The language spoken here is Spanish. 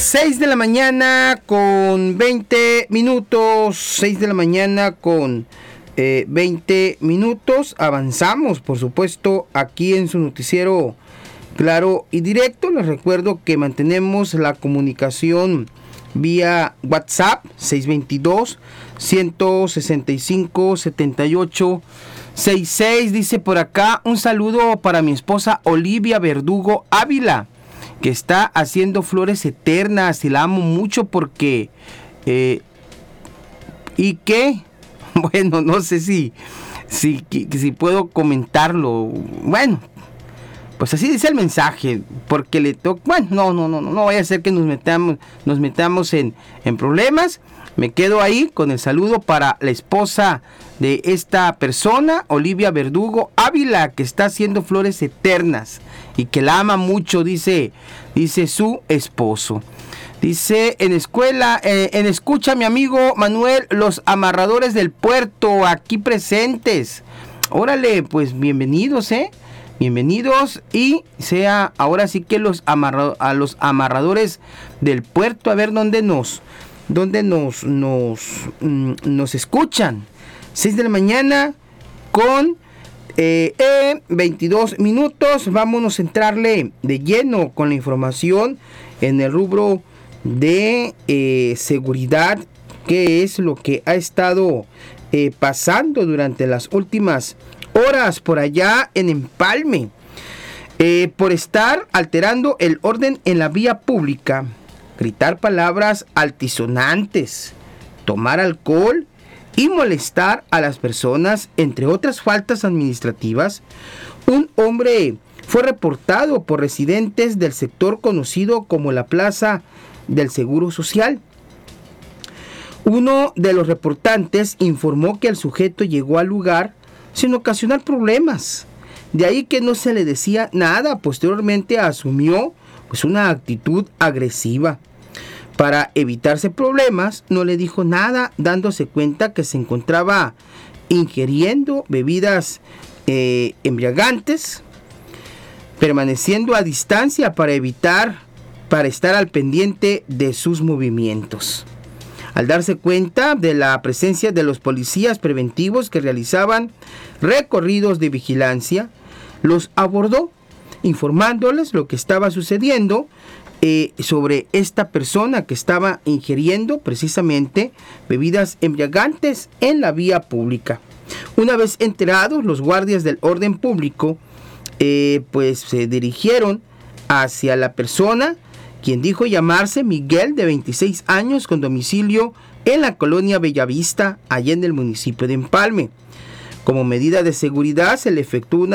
6 de la mañana con 20 minutos. 6 de la mañana con 20 minutos. Avanzamos, por supuesto, aquí en su noticiero Claro y Directo. Les recuerdo que mantenemos la comunicación vía WhatsApp 622-165-7866. Dice por acá, un saludo para mi esposa Olivia Verdugo Ávila, que está haciendo flores eternas y la amo mucho porque y que bueno, no sé si puedo comentarlo. Bueno, pues así dice el mensaje, porque le toca. Bueno, no vaya a ser que nos metamos en problemas. Me quedo ahí con el saludo para la esposa de esta persona, Olivia Verdugo Ávila, que está haciendo flores eternas y que la ama mucho, dice su esposo. Dice, en escucha mi amigo Manuel, los amarradores del puerto aquí presentes. Órale, pues bienvenidos, bienvenidos, y sea ahora sí que a los amarradores del puerto, a ver dónde nos escuchan. 6 de la mañana con 22 minutos. Vámonos a entrarle de lleno con la información en el rubro de seguridad, que es lo que ha estado pasando durante las últimas horas por allá en Empalme, por estar alterando el orden en la vía pública, gritar palabras altisonantes, tomar alcohol y molestar a las personas, entre otras faltas administrativas. Un hombre fue reportado por residentes del sector conocido como la Plaza del Seguro Social. Uno de los reportantes informó que el sujeto llegó al lugar sin ocasionar problemas, de ahí que no se le decía nada. Posteriormente asumió una actitud agresiva. Para evitarse problemas, no le dijo nada, dándose cuenta que se encontraba ingiriendo bebidas embriagantes, permaneciendo a distancia para estar al pendiente de sus movimientos. Al darse cuenta de la presencia de los policías preventivos que realizaban recorridos de vigilancia, los abordó, informándoles lo que estaba sucediendo sobre esta persona que estaba ingiriendo precisamente bebidas embriagantes en la vía pública. Una vez enterados, los guardias del orden público se dirigieron hacia la persona, quien dijo llamarse Miguel, de 26 años, con domicilio en la colonia Bellavista, allá en el municipio de Empalme. Como medida de seguridad, se le efectuó una